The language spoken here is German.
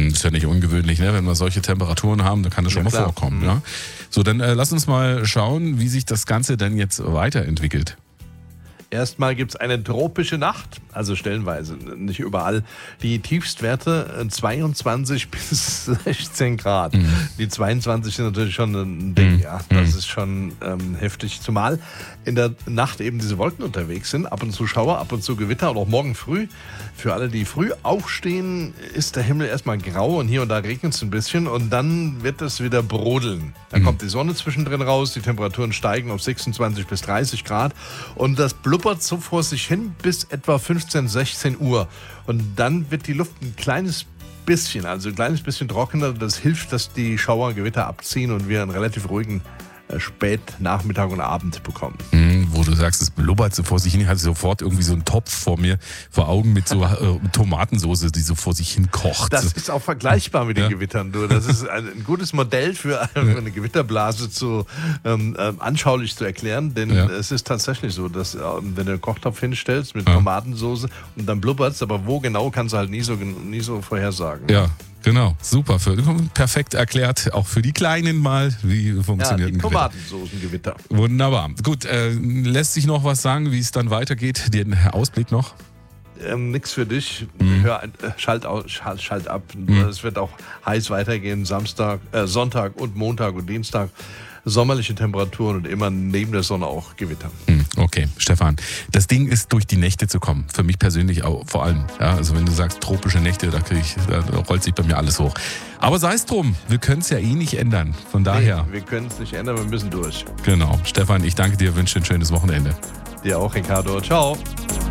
Ist ja nicht ungewöhnlich, ne? Wenn wir solche Temperaturen haben, dann kann das schon mal vorkommen. Ja? So, dann lass uns mal schauen, wie sich das Ganze dann jetzt weiterentwickelt. Erstmal gibt es eine tropische Nacht, also stellenweise, nicht überall. Die Tiefstwerte 22 bis 16 Grad. Die 22 sind natürlich schon ein Ding, ja. Das ist schon heftig. Zumal in der Nacht eben diese Wolken unterwegs sind. Ab und zu Schauer, ab und zu Gewitter und auch morgen früh. Für alle, die früh aufstehen, ist der Himmel erstmal grau und hier und da regnet es ein bisschen und dann wird es wieder brodeln. Dann kommt die Sonne zwischendrin raus, die Temperaturen steigen auf 26 bis 30 Grad und das blubbert so vor sich hin bis etwa 15, 16 Uhr. Und dann wird die Luft ein kleines bisschen trockener. Das hilft, dass die Schauer, Gewitter abziehen und wir einen relativ ruhigen Spätnachmittag und Abend bekommen. Wo du sagst, es blubbert so vor sich hin, ich hatte sofort irgendwie so einen Topf vor Augen mit so Tomatensoße, die so vor sich hin kocht. Das ist auch vergleichbar mit den Gewittern. Das ist ein gutes Modell für eine Gewitterblase anschaulich zu erklären, denn es ist tatsächlich so, dass wenn du einen Kochtopf hinstellst mit Tomatensoße und dann blubbert es, aber wo genau, kannst du halt nie so vorhersagen. Ja. Genau, super. Perfekt erklärt, auch für die Kleinen mal, wie funktioniert ein Tomatensoßengewitter. Wunderbar. Gut, lässt sich noch was sagen, wie es dann weitergeht? Den Ausblick noch? Nix für dich. Schalt ab. Es wird auch heiß weitergehen. Sonntag und Montag und Dienstag. Sommerliche Temperaturen und immer neben der Sonne auch Gewitter. Okay, Stefan. Das Ding ist, durch die Nächte zu kommen. Für mich persönlich auch vor allem. Ja, also wenn du sagst, tropische Nächte, da rollt sich bei mir alles hoch. Aber sei es drum, wir können es ja eh nicht ändern. Von daher. Nee, wir können es nicht ändern, wir müssen durch. Genau. Stefan, ich danke dir, wünsche dir ein schönes Wochenende. Dir auch, Ricardo. Ciao.